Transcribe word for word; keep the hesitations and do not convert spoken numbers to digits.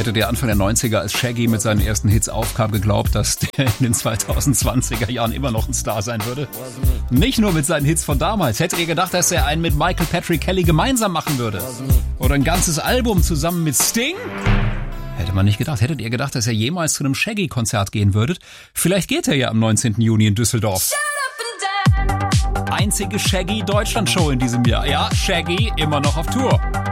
Hätte der Anfang der neunziger, als Shaggy mit seinen ersten Hits aufkam, geglaubt, dass der in den zweitausendzwanziger Jahren immer noch ein Star sein würde? Nicht nur mit seinen Hits von damals. Hättet ihr gedacht, dass er einen mit Michael Patrick Kelly gemeinsam machen würde? Oder ein ganzes Album zusammen mit Sting? Hätte man nicht gedacht. Hättet ihr gedacht, dass er jemals zu einem Shaggy-Konzert gehen würdet? Vielleicht geht er ja am neunzehnten Juni in Düsseldorf. Einzige Shaggy-Deutschland-Show in diesem Jahr. Ja, Shaggy immer noch auf Tour.